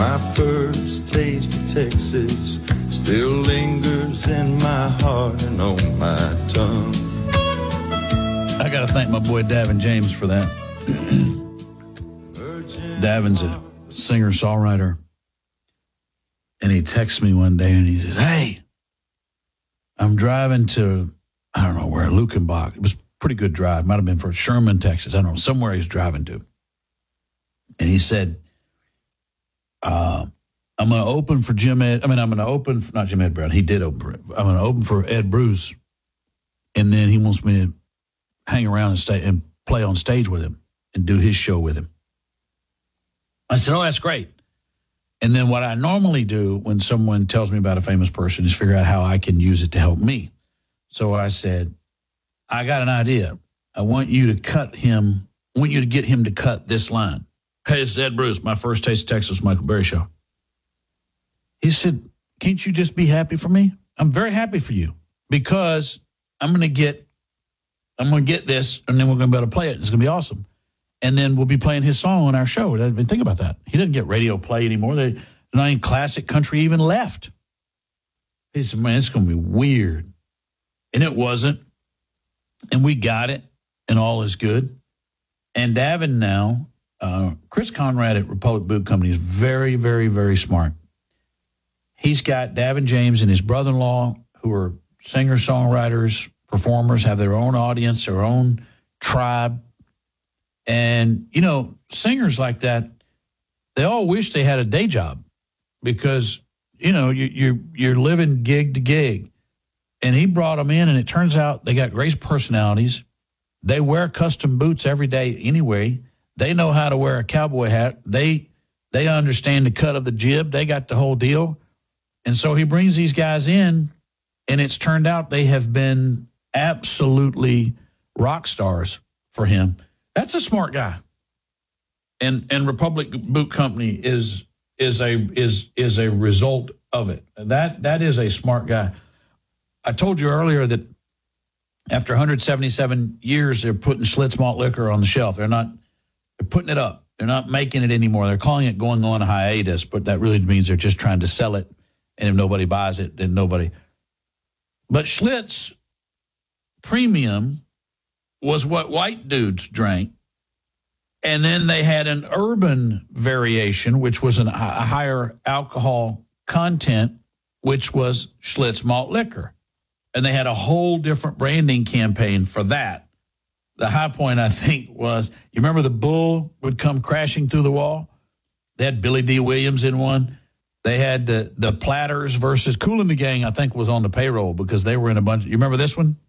My first taste of Texas still lingers in my heart and on my tongue. I got to thank my boy Davin James for that. Davin's a singer-songwriter. And he texts me one day and he says, hey, I'm driving to, I don't know where, Lukenbach. It was a pretty good drive. Might have been for Sherman, Texas. I don't know, somewhere he's driving to. And he said, I'm going to open for I'm going to open for, not Jim Ed Brown. He did open for it. I'm going to open for Ed Bruce. And then he wants me to hang around and stay and play on stage with him and do his show with him. I said, oh, that's great. And then what I normally do when someone tells me about a famous person is figure out how I can use it to help me. So I said, I got an idea. I want you to get him to cut this line. Hey, it's Ed Bruce, my first Taste of Texas Michael Berry show. He said, can't you just be happy for me? I'm very happy for you because I'm going to get this and then we're going to be able to play it. It's going to be awesome. And then we'll be playing his song on our show. I mean, think about that. He doesn't get radio play anymore. There's not any classic country even left. He said, man, it's going to be weird. And it wasn't. And we got it, and all is good. And Davin now, Chris Conrad at Republic Boot Company is very, very, very smart. He's got Davin James and his brother-in-law, who are singer-songwriters, performers, have their own audience, their own tribe. And, you know, singers like that, they all wish they had a day job because, you know, you're living gig to gig. And he brought them in, and it turns out they got great personalities. They wear custom boots every day anyway. They know how to wear a cowboy hat. They understand the cut of the jib. They got the whole deal. And so he brings these guys in, and it's turned out they have been absolutely rock stars for him. That's a smart guy. And Republic Boot Company is a result of it. That is a smart guy. I told you earlier that after 177 years, they're putting Schlitz malt liquor on the shelf. They're putting it up. They're not making it anymore. They're calling it going on hiatus, but that really means they're just trying to sell it. And if nobody buys it, then nobody. But Schlitz Premium was what white dudes drank. And then they had an urban variation, which was a higher alcohol content, which was Schlitz malt liquor. And they had a whole different branding campaign for that. The high point, I think, was, you remember the bull would come crashing through the wall? They had Billy D. Williams in one. They had the Platters versus Kool and the Gang, I think, was on the payroll because they were in a bunch. You remember this one?